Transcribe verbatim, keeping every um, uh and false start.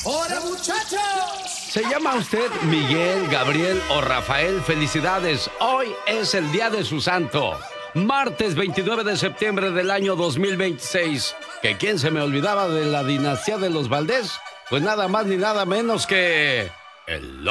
¡Hola, muchachos! ¿Se llama usted Miguel, Gabriel o Rafael? Felicidades, hoy es el día de su santo. Martes veintinueve de septiembre del año dos mil veintiséis. ¿Que quién se me olvidaba de la dinastía de los Valdés? Pues nada más ni nada menos que... el